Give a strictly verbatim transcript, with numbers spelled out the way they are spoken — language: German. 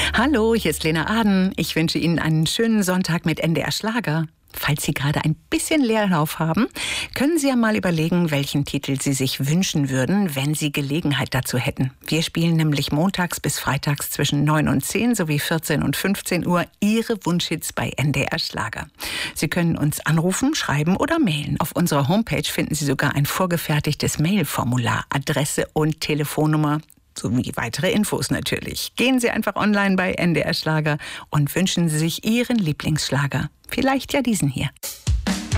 Hallo, hier ist Lena Aden. Ich wünsche Ihnen einen schönen Sonntag mit N D R Schlager. Falls Sie gerade ein bisschen Leerlauf haben, können Sie ja mal überlegen, welchen Titel Sie sich wünschen würden, wenn Sie Gelegenheit dazu hätten. Wir spielen nämlich montags bis freitags zwischen neun und zehn sowie vierzehn und fünfzehn Uhr Ihre Wunschhits bei N D R Schlager. Sie können uns anrufen, schreiben oder mailen. Auf unserer Homepage finden Sie sogar ein vorgefertigtes Mailformular, Adresse und Telefonnummer. Sowie weitere Infos natürlich. Gehen Sie einfach online bei N D R Schlager und wünschen Sie sich Ihren Lieblingsschlager. Vielleicht ja diesen hier.